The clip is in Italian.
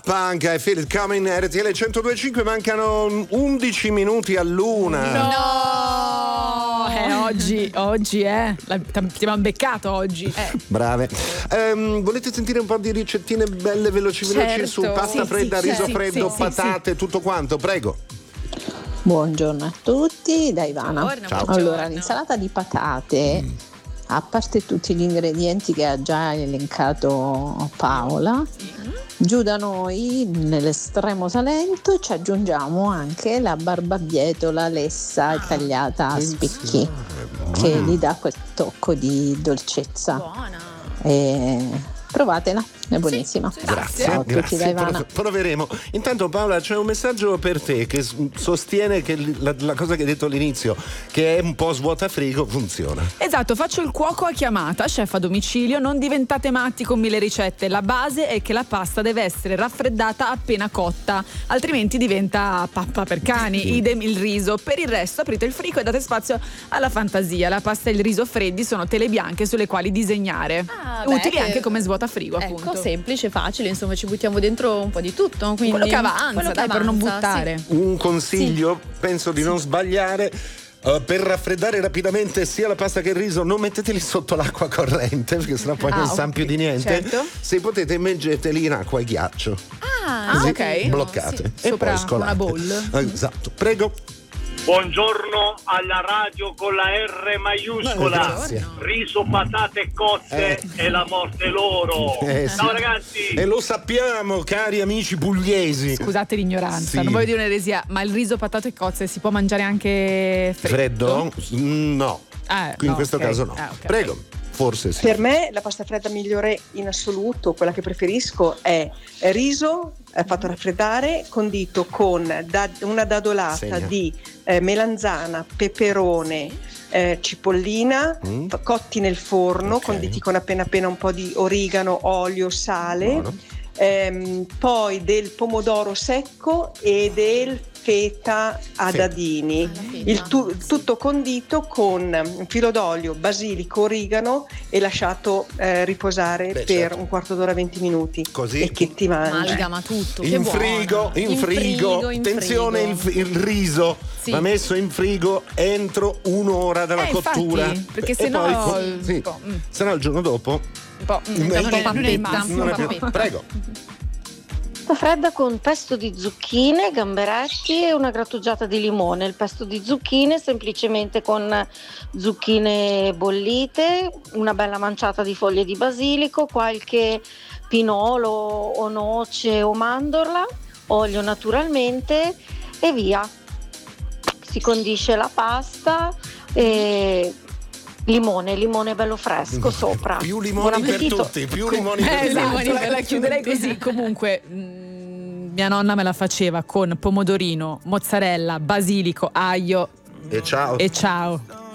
Punk e Feel It Coming, RTL 102.5, mancano 11 minuti all'una. No! Oggi ti abbiamo beccato oggi. Brave. Volete sentire un po' di ricettine belle veloci su pasta fredda, riso freddo, patate, tutto quanto? Prego. Buongiorno a tutti, da Ivana. Ciao. Allora, l'insalata di patate, a parte tutti gli ingredienti che ha già elencato Paola, giù da noi nell'estremo Salento ci aggiungiamo anche la barbabietola lessa e tagliata a spicchi, che gli dà quel tocco di dolcezza. Buona. Provatela, è buonissima. Grazie, Ciao a tutti, da Ivana. proveremo. Intanto Paola, c'è un messaggio per te che sostiene che la cosa che hai detto all'inizio, che è un po' svuota frigo, funziona. Esatto, faccio il cuoco a chiamata, chef a domicilio, non diventate matti con 1000 ricette. La base è che la pasta deve essere raffreddata appena cotta, altrimenti diventa pappa per cani. Idem il riso. Per il resto aprite il frigo e date spazio alla fantasia. La pasta e il riso freddi sono tele bianche sulle quali disegnare. Utili anche come svuota frigo, appunto. Semplice, facile, insomma ci buttiamo dentro un po' di tutto, quindi quello che avanza, per non buttare. Sì. Un consiglio, penso di non sbagliare. Per raffreddare rapidamente sia la pasta che il riso, non metteteli sotto l'acqua corrente, perché sennò poi non sanno più di niente. Certo. Se potete, immergeteli in acqua e ghiaccio. Così ok. bloccate. Sì. E Sopra poi scolate. una bowl. Esatto. Prego. Buongiorno alla radio con la R maiuscola. Grazie. Riso, patate cozze e la morte loro. Sì. Ciao ragazzi. E lo sappiamo, cari amici pugliesi. Scusate l'ignoranza, Sì. non voglio dire un'eresia, ma il riso, patate e cozze si può mangiare anche freddo? No. Qui in questo caso no. Ok. Prego. Forse sì. Per me la pasta fredda migliore in assoluto, quella che preferisco, è riso fatto raffreddare, condito con una dadolata Segna. di melanzana, peperone, cipollina, cotti nel forno, Ok. conditi con appena un po' di origano, olio, sale, Buono. poi del pomodoro secco e del feta a dadini, tutto condito con un filo d'olio, basilico, origano e lasciato riposare per certo. un quarto d'ora, 20 minuti. Così. E che ti mangi. Amalgama tutto. che In buona. frigo. In Attenzione, frigo. il riso va messo in frigo entro un'ora dalla cottura. Infatti, perché E sennò poi, sì, sennò il giorno dopo un po' non è non è il massimo. non è più. Prego. Pasta fredda con pesto di zucchine, gamberetti e una grattugiata di limone. Il pesto di zucchine semplicemente con zucchine bollite, una bella manciata di foglie di basilico, qualche pinolo o noce o mandorla, olio naturalmente e via. Si condisce la pasta e limone bello fresco sopra. Più limoni Buon per appetito. tutti, più limoni per tutti. Esatto, la chiuderei così. Comunque mia nonna me la faceva con pomodorino, mozzarella, basilico, aglio E ciao. e ciao.